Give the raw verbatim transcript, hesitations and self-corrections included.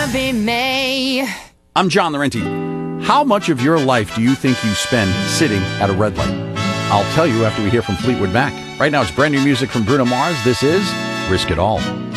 be May. I'm John Laurenti. How much of your life do you think you spend sitting at a red light? I'll tell you after we hear from Fleetwood Mac. Right now it's brand new music from Bruno Mars. This is Risk It All.